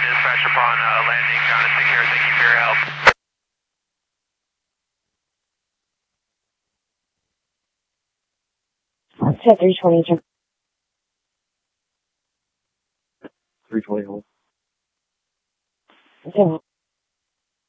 dispatch upon landing. John, take care. Thank you for your help. Set 320, sir. 320 hold. Okay.